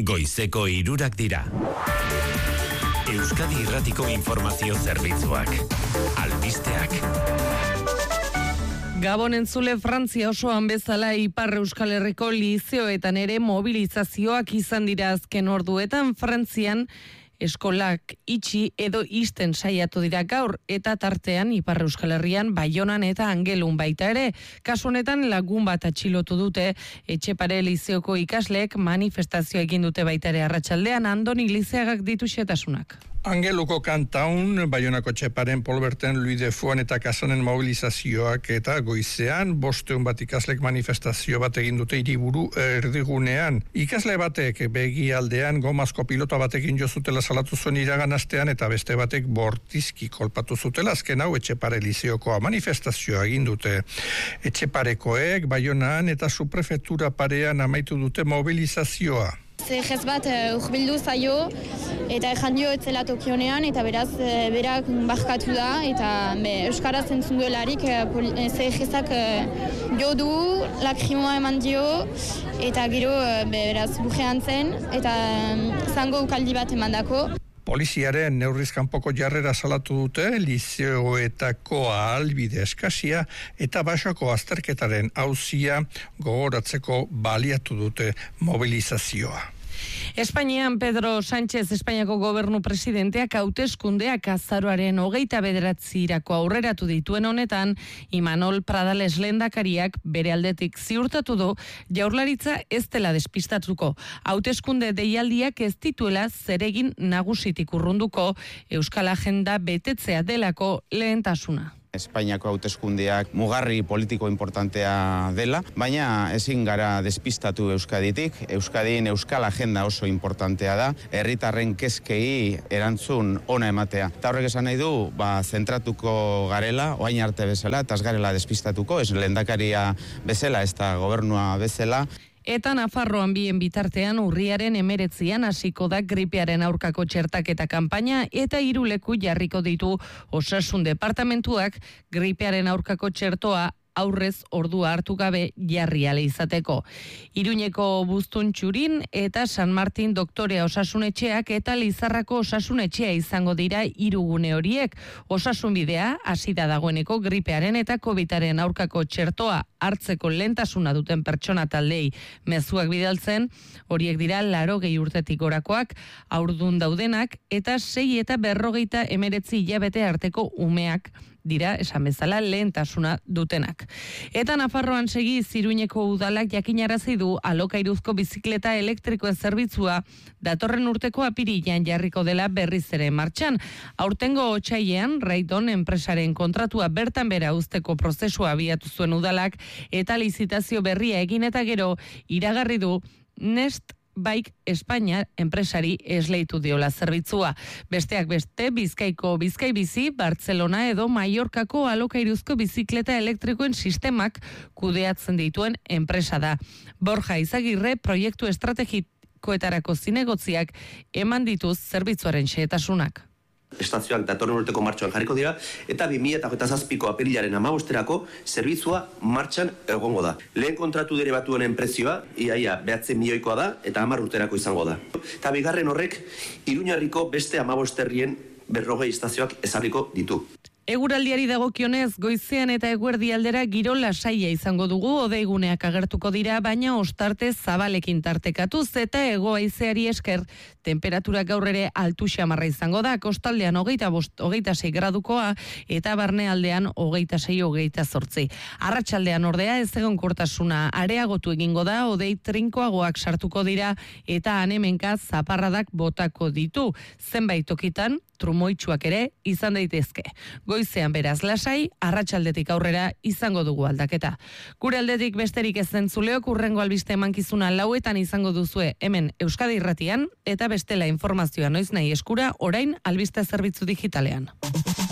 Goizeko 3 dira. Euskadi Irratiko Informazio Zerbitzuak. Albisteak. Gabon entzule, Frantzia osoan bezala Ipar Euskal Herriko lizeoetan ere mobilizazioak izan dira azken orduetan. Frantzian eskolak itxi edo isten saiatu dira gaur, eta tartean Ipar Euskal Herrian Baionan eta Angelun baita ere. Kasu honetan lagun bat atxilotu dute, Etxepare lizeoko ikasleek manifestazioa egin dute baita ere arratsaldean. Andoni Lizeagak ditu xetasunak. Angeluko kantaun, Baionako Etxeparen, Polberten, Louis de Fuan eta Kasanen mobilizazioak eta goizean, 500 bat ikaslek manifestazio bat egin dute hiriburu erdigunean. Ikasle batek begialdean gomazko pilota batekin jo zutela salatu zuen iragan astean eta beste batek bortizki kolpatu zutela. Azken hau Etxepare lizeokoa. Manifestazioa egin dute Etxeparekoek, Baionan eta subprefetura parean amaitu dute mobilizazioa. Zehez bat urbildu zaio eta ejan dio etzela tokionean eta beraz berak barkatu da eta euskaraz entzun duelarik zehezak jo du, lakrimoa eman dio eta gero beraz bujean zen eta zango ukaldi bat emandako. Poliziaren neurriz kanpoko jarrera salatu dute, lizeoetako ahalbide eskasia eta Basoko azterketaren auzia gogoratzeko baliatu dute mobilizazioa. Espainian Pedro Sánchez, Espainiako gobernu presidenteak hauteskundeak azaroaren 29 aurreratu dituen honetan, Imanol Pradales lehendakariak bere aldetik ziurtatu du Jaurlaritza ez dela despistatuko. Hauteskunde deialdiak ez dituela zeregin nagusitik urrunduko, Euskal Agenda betetzea delako lehentasuna. Espainiako hauteskundeak mugarri politiko importantea dela, baina ezin gara despistatu Euskaditik. Euskadin Euskal Agenda oso importantea da, herritarren kezkei erantzun ona ematea. Eta horrek esan nahi du, zentratuko garela, orain arte bezala, eta ez garela despistatuko, ez lehendakaria bezala, ez da gobernua bezala. Eta Nafarroan bien bitartean urriaren 19 hasiko da gripearen aurkako txertaketa kanpaina eta 3 leku jarriko ditu Osasun Departamentuak gripearen aurkako txertoa aurrez ordua hartu gabe jarri ahal izateko. Iruñeko Bustuntxurin eta San Martin Doktorea Osasunetxeak eta Lizarrako Osasunetxea izango dira 3 gune horiek. Osasunbidea hasi da dagoeneko gripearen eta COVIDaren aurkako txertoa hartzeko lehentasuna duten pertsona taldei mezuak bidaltzen, horiek dira 80 urtetik gorakoak, haurdun daudenak eta 6 eta 59 hilabete arteko umeak dira, esan bezala, lehentasuna dutenak. Eta Nafarroan segi Iruñeko udalak jakinarazi du alokairuzko bizikleta elektrikoen zerbitzua datorren urteko apirilean jarriko dela berriz ere martxan. Aurtengo otsailean Raidon enpresaren kontratua bertan bera uzteko prozesua abiatu zuen udalak eta lizitazio berria egin eta gero iragarri du Nest Bike Espainia enpresari esleitu diola zerbitzua. Besteak beste, Bizkaiko Bizkaibizi, Bartzelona edo Mallorcako alokairuzko bizikleta elektrikoen sistemak kudeatzen dituen enpresa da. Borja Izagirre proiektu estrategikoetarako zinegotziak eman dituz zerbitzuaren xehetasunak. Estazioak datorren urteko martxoan jarriko dira, eta 2027ko apirilaren 15erako zerbitzua martxan egongo da. Lehen kontratu dere batuen prezioa, iaia 9 milioikoa da, eta 10 urterako izango da. Eta bigarren horrek, Iruñarriko beste 15 herrien 40 estazioak ezarriko ditu. Eguraldiari dagokionez, goizean eta eguerdi aldera giro lasaia izango dugu, hodeiguneak agertuko dira, baina ostarte zabalekin tartekatuz eta hego-haizeari esker temperatura gaur ere altu xamarra izango da, kostaldean 25-26 gradukoa eta barnealdean 26-28. Arratsaldean ordea ez egonkortasuna areagotu egingo da, hodei trinkoagoak sartuko dira eta hanemenka zaparradak botako ditu. Zenbait tokitan trumoitsuak ere izan daitezke. Goizean beraz lasai, arratsaldetik aurrera izango dugu aldaketa. Gure aldetik besterik ez zentzuleok urrengo albiste emankizuna 4etan izango duzue hemen Euskadi Irratian eta bestela informazioa noiz nahi eskura orain albiste zerbitzu digitalean.